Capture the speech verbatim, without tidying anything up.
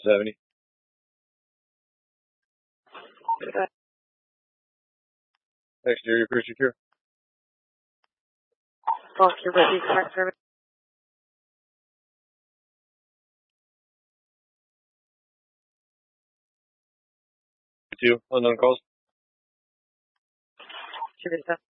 seventy. Exterior crew secure. Foster ready, correct service. Two unknown calls. Teresa.